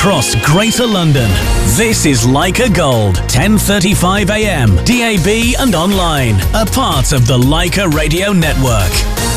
across Greater London. This is Leica Gold, 10:35 a.m, DAB and online. A part of the Leica Radio Network.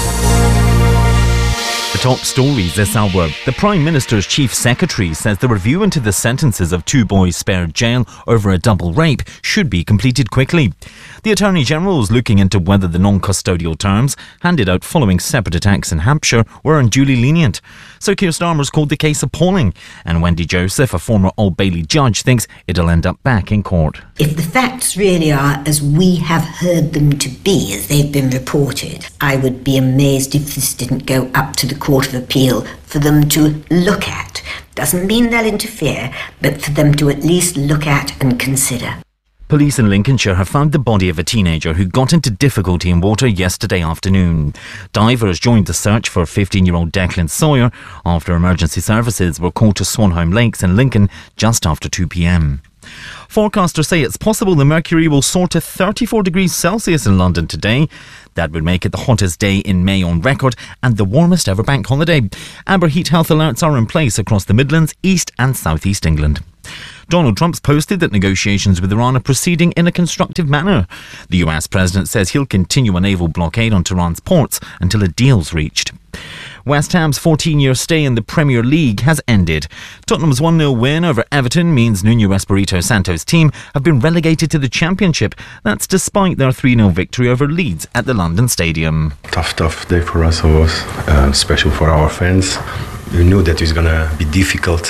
The top stories this hour. The Prime Minister's Chief Secretary says the review into the sentences of 2 boys spared jail over a double rape should be completed quickly. The Attorney General is looking into whether the non-custodial terms handed out following separate attacks in Hampshire were unduly lenient. Sir Keir Starmer's called the case appalling, and Wendy Joseph, a former Old Bailey judge, thinks it'll end up back in court. If the facts really are as we have heard them to be, as they've been reported, I would be amazed if this didn't go up to the Court of Appeal for them to look at. Doesn't mean they'll interfere, but for them to at least look at and consider. Police in Lincolnshire have found the body of a teenager who got into difficulty in water yesterday afternoon. Divers joined the search for 15-year-old Declan Sawyer after emergency services were called to Swanholme Lakes in Lincoln just after 2 p.m. Forecasters say it's possible the mercury will soar to 34 degrees Celsius in London today. That would make it the hottest day in May on record and the warmest ever bank holiday. Amber heat health alerts are in place across the Midlands, East and South East England. Donald Trump's posted that negotiations with Iran are proceeding in a constructive manner. The US president says he'll continue a naval blockade on Tehran's ports until a deal's reached. West Ham's 14-year stay in the Premier League has ended. Tottenham's 1-0 win over Everton means Nuno Espirito Santo's team have been relegated to the Championship. That's despite their 3-0 victory over Leeds at the London Stadium. Tough day for us, always, special for our fans. We knew that it was going to be difficult.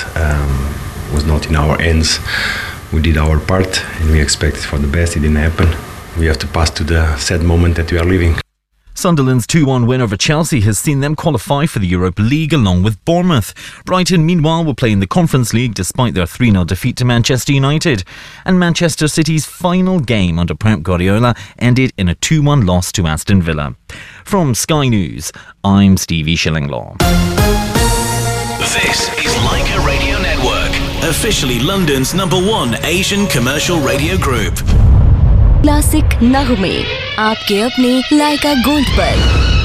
It was not in our hands. We did our part and we expected for the best. It didn't happen. We have to pass to the sad moment that we are living. Sunderland's 2-1 win over Chelsea has seen them qualify for the Europa League along with Bournemouth. Brighton, meanwhile, will play in the Conference League despite their 3-0 defeat to Manchester United. And Manchester City's final game under Pep Guardiola ended in a 2-1 loss to Aston Villa. From Sky News, I'm Stevie Shillinglaw. This is Leica Radio Network, officially London's #1 Asian commercial radio group. Classic नगमे आपके अपने लाइका gold पर।